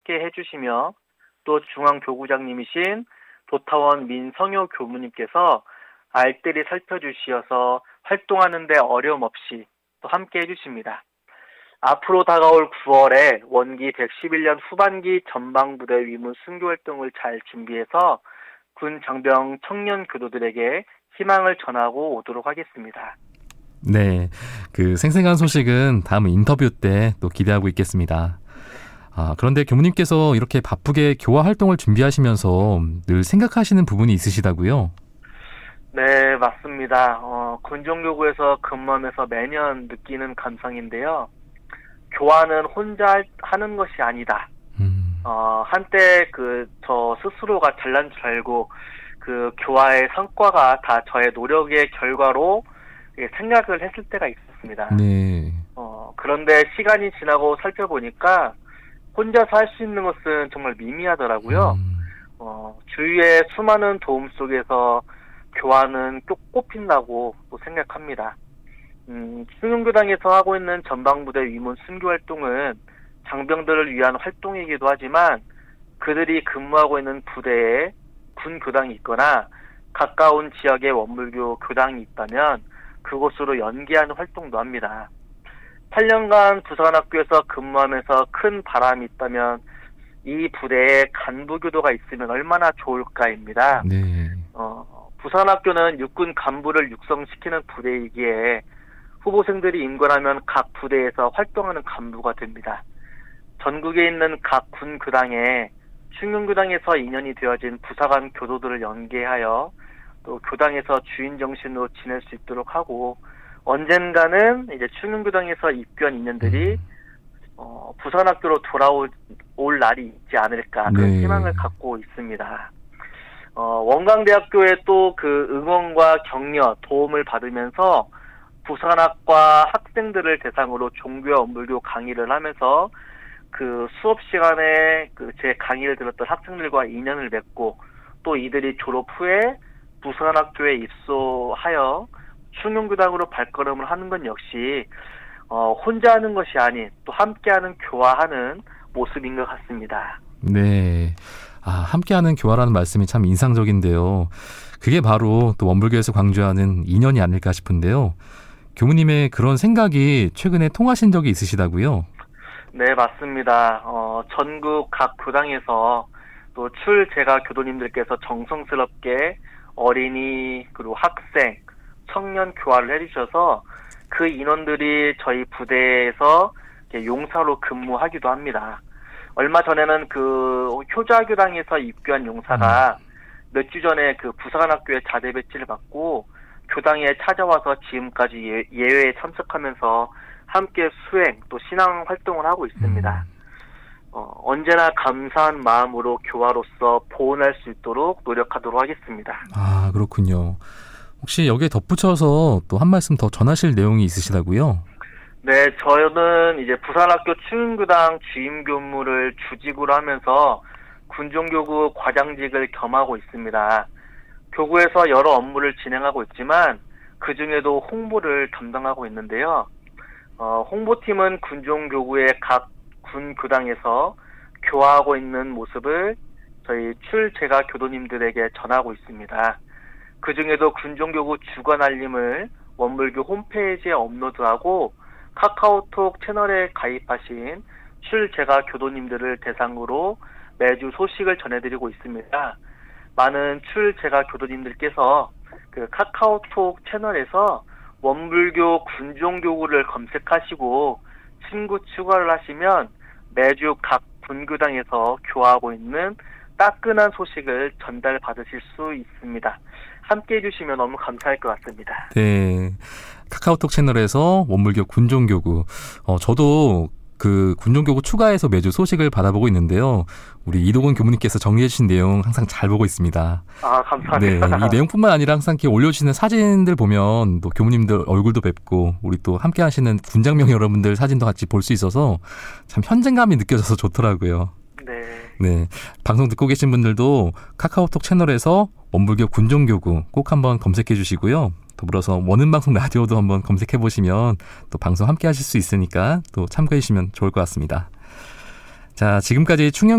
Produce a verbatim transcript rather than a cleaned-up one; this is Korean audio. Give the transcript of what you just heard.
함께 해주시며 또 중앙교구장님이신 도타원 민성효 교무님께서 알뜰히 살펴주시어서 활동하는 데 어려움 없이 또 함께 해주십니다. 앞으로 다가올 구월에 원기 백십일 년 후반기 전방부대 위문 순교활동을 잘 준비해서 군 장병 청년 교도들에게 희망을 전하고 오도록 하겠습니다. 네, 그 생생한 소식은 다음 인터뷰 때 또 기대하고 있겠습니다. 아, 그런데 교무님께서 이렇게 바쁘게 교화 활동을 준비하시면서 늘 생각하시는 부분이 있으시다고요? 네, 맞습니다. 어, 군종교구에서 근무하면서 매년 느끼는 감상인데요. 교화는 혼자 하는 것이 아니다. 음. 어, 한때 그 저 스스로가 잘난 줄 알고 그 교화의 성과가 다 저의 노력의 결과로 생각을 했을 때가 있었습니다. 네. 어, 그런데 시간이 지나고 살펴보니까 혼자서 할 수 있는 것은 정말 미미하더라고요. 음. 어, 주위의 수많은 도움 속에서 교화는 꼭 꼽힌다고 또 생각합니다. 음, 충영교당에서 하고 있는 전방부대 위문 순교활동은 장병들을 위한 활동이기도 하지만 그들이 근무하고 있는 부대에 군 교당이 있거나 가까운 지역에 원불교 교당이 있다면 그곳으로 연계하는 활동도 합니다. 팔 년간 부산학교에서 근무하면서 큰 바람이 있다면 이 부대에 간부교도가 있으면 얼마나 좋을까입니다. 네. 어, 부산학교는 육군 간부를 육성시키는 부대이기에 후보생들이 임관하면 각 부대에서 활동하는 간부가 됩니다. 전국에 있는 각 군 교당에 충영교당에서 인연이 되어진 부사관 교도들을 연계하여 또 교당에서 주인 정신으로 지낼 수 있도록 하고 언젠가는 이제 충영교당에서 입교한 인연들이 어, 부산학교로 돌아올 올 날이 있지 않을까 그런 네. 희망을 갖고 있습니다. 어, 원광대학교에 또 그 응원과 격려, 도움을 받으면서 부산학과 학생들을 대상으로 종교와 원불교 강의를 하면서 그 수업 시간에 그 제 강의를 들었던 학생들과 인연을 맺고 또 이들이 졸업 후에 부산학교에 입소하여 충영교당으로 발걸음을 하는 건 역시 어, 혼자 하는 것이 아닌 또 함께하는 교화하는 모습인 것 같습니다. 네. 아, 함께하는 교화라는 말씀이 참 인상적인데요. 그게 바로 또 원불교에서 강조하는 인연이 아닐까 싶은데요. 교무님의 그런 생각이 최근에 통하신 적이 있으시다고요? 네, 맞습니다. 어, 전국 각 교당에서 또 출제가 교도님들께서 정성스럽게 어린이 그리고 학생, 청년 교화를 해주셔서 그 인원들이 저희 부대에서 용사로 근무하기도 합니다. 얼마 전에는 그 효자교당에서 입교한 용사가 음. 몇 주 전에 그 부산학교에 자대 배치를 받고 교당에 찾아와서 지금까지 예, 예외에 참석하면서 함께 수행 또 신앙 활동을 하고 있습니다. 음. 어, 언제나 감사한 마음으로 교화로서 보온할 수 있도록 노력하도록 하겠습니다. 아, 그렇군요. 혹시 여기에 덧붙여서 또 한 말씀 더 전하실 내용이 있으시다고요? 네, 저는 이제 부산학교 충영교당 주임교무를 주직으로 하면서 군종교구 과장직을 겸하고 있습니다. 교구에서 여러 업무를 진행하고 있지만 그 중에도 홍보를 담당하고 있는데요. 어, 홍보팀은 군종교구의 각 군 교당에서 교화하고 있는 모습을 저희 출제가 교도님들에게 전하고 있습니다. 그 중에도 군종교구 주간 알림을 원불교 홈페이지에 업로드하고 카카오톡 채널에 가입하신 출제가 교도님들을 대상으로 매주 소식을 전해드리고 있습니다. 많은 출제가 교도님들께서 그 카카오톡 채널에서 원불교 군종교구를 검색하시고 친구 추가를 하시면 매주 각 군교당에서 교화하고 있는 따끈한 소식을 전달받으실 수 있습니다. 함께 해주시면 너무 감사할 것 같습니다. 네, 카카오톡 채널에서 원불교 군종교구. 어, 저도 그 군종교구 추가해서 매주 소식을 받아보고 있는데요. 우리 이도건 교무님께서 정리해 주신 내용 항상 잘 보고 있습니다. 아, 감사합니다. 네, 이 내용뿐만 아니라 항상 이렇게 올려주시는 사진들 보면 또 교무님들 얼굴도 뵙고 우리 또 함께 하시는 군장병 여러분들 사진도 같이 볼 수 있어서 참 현장감이 느껴져서 좋더라고요. 네. 네, 방송 듣고 계신 분들도 카카오톡 채널에서 원불교 군종교구 꼭 한번 검색해 주시고요. 더불어서 원음방송 라디오도 한번 검색해 보시면 또 방송 함께 하실 수 있으니까 또 참고해 주시면 좋을 것 같습니다. 자, 지금까지 충영